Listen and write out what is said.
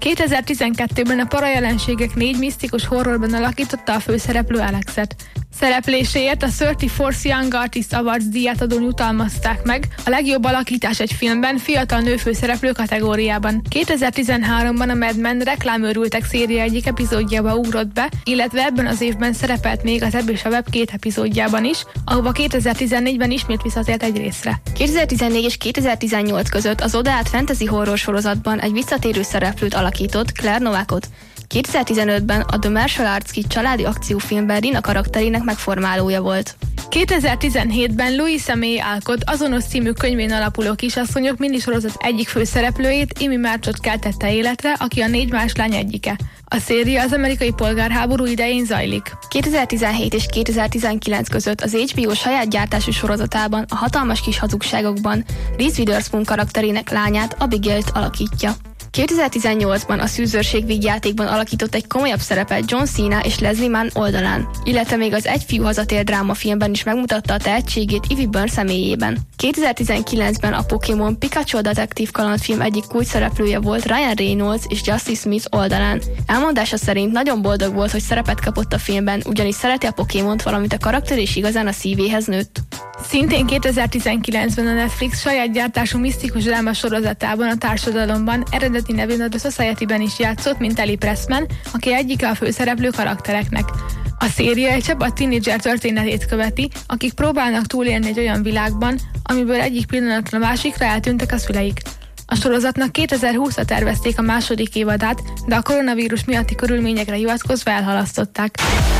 2012-ben a Parajelenségek 4 misztikus horrorban alakította a főszereplő Alexet. Szerepléséért a 34th Young Artist Awards díját adón jutalmazták meg a legjobb alakítás egy filmben fiatal nőfőszereplő kategóriában. 2013-ban a Mad Men reklámőrültek széria egyik epizódjába ugrott be, illetve ebben az évben szerepelt még az Ebb és a Web 2 epizódjában is, ahova 2014-ben ismét visszatért egy részre. 2014 és 2018 között az Odaát fantasy horror sorozatban egy visszatérő szereplőt alakított, Claire Novakot. 2015-ben a The Martial Arts Kid családi akciófilmben Rina karakterének megformálója volt. 2017-ben Louisa May Alcott azonos című könyvén alapuló Kisasszonyok minisorozat egyik főszereplőjét, Amy Marchot keltette életre, aki a 4 más lány egyike. A széria az amerikai polgárháború idején zajlik. 2017 és 2019 között az HBO saját gyártású sorozatában, a Hatalmas kis hazugságokban Reese Witherspoon karakterének lányát, Abigail-t alakítja. 2018-ban a Szűzőrség vígjátékban alakított egy komolyabb szerepet John Cena és Leslie Mann oldalán, illetve még az Egy fiú hazatér drámafilmben is megmutatta a tehetségét Ivy Byrne személyében. 2019-ben a Pokémon Pikachu a detektív kalandfilm egyik kulcsszereplője volt Ryan Reynolds és Justice Smith oldalán. Elmondása szerint nagyon boldog volt, hogy szerepet kapott a filmben, ugyanis szereti a Pokémont, valamint a karakter és igazán a szívéhez nőtt. Szintén 2019-ben a Netflix saját gyártású misztikus dráma sorozatában, a Társadalomban, eredeti nevén a The Society-ben is játszott, mint Ellie Pressman, aki egyike a főszereplő karaktereknek. A széria egy csapat tínédzser történetét követi, akik próbálnak túlélni egy olyan világban, amiből egyik pillanatra másikra eltűntek a szüleik. A sorozatnak 2020-ra tervezték a második évadát, de a koronavírus miatti körülményekre hivatkozva elhalasztották.